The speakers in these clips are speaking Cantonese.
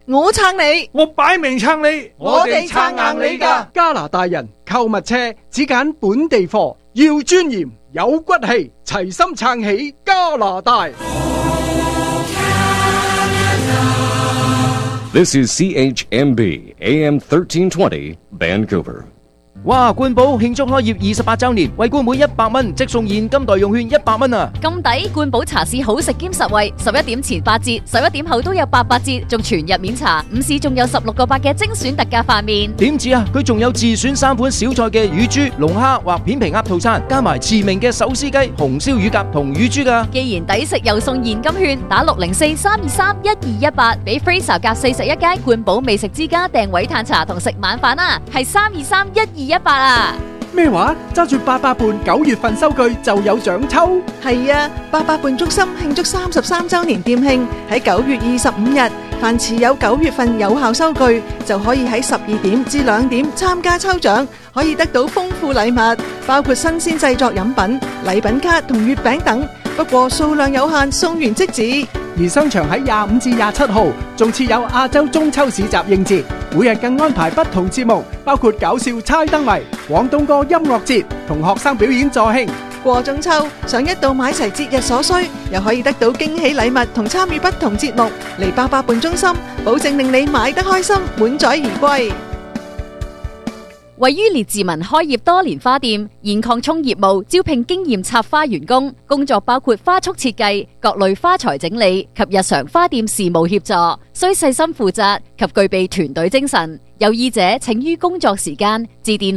我撐你， 我擺明撐你， 我哋撐硬你㗎。 加拿大人購物車只揀本地貨，要尊嚴有骨氣，齊心撐起加拿大。 This is CHMB AM 1320 Vancouver。 哇！冠寶慶祝開業28週年，為冠滿100蚊，即送現金代用券100蚊啊！ 咁抵！冠寶茶市好食兼實惠，11點前8折，11點後都有88折，仲全日免茶。午市仲有16個8嘅精選特價飯麵。 點止啊！佢仲有自選3款小菜嘅乳豬、龍蝦或片皮鴨套餐，加埋馳名嘅手撕雞、紅燒乳鴿同乳豬㗎。 既然抵食又送現金券，打604-323-1218，俾 Fraser 夾41街冠寶美食之家訂位嘆茶同食晚飯啊！係323-1218啊！ 咩話？揸住88伴9月份收據就有獎抽？ 係啊，88伴中心慶祝33週年店慶，喺9月25日，凡持有9月份有效收據，就可以喺12點至2點參加抽獎，可以得到豐富禮物，包括新鮮製作飲品、禮品卡同月餅等。不過數量有限，送完即止。 而商場喺25至27號仲設有亞洲中秋市集應節，每日更安排不同節目，包括搞笑猜燈謎、廣東歌音樂節同學生表演助興。 過中秋，想一度買齊節日所需，又可以得到驚喜禮物同參與不同節目。嚟88伴中心，保證令你買得開心，滿載而歸。 位於列治文開業多年花店，現擴充業務，招聘經驗插花員工，工作包括花束設計、各類花材整理及日常花店事務協助，需細心負責及具備團隊精神。有意者請於工作時間致電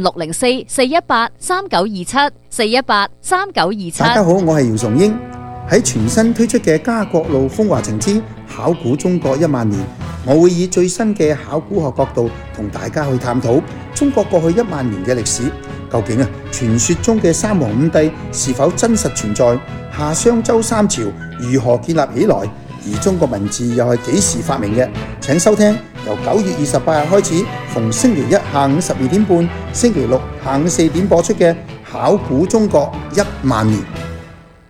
604-418-3927 大家好，我係姚崇英。喺全新推出嘅家國路風華情之考古中國1萬年，我會以最新嘅考古學角度同大家去探討中國過去1萬年嘅歷史。究竟傳說中嘅三皇五帝是否真實存在？夏商周三朝如何建立起來？而中國文字又係幾時發明嘅？請收聽由9月28日開始，逢星期一下午12點半、星期六下午4點播出嘅《考古中國1萬年》。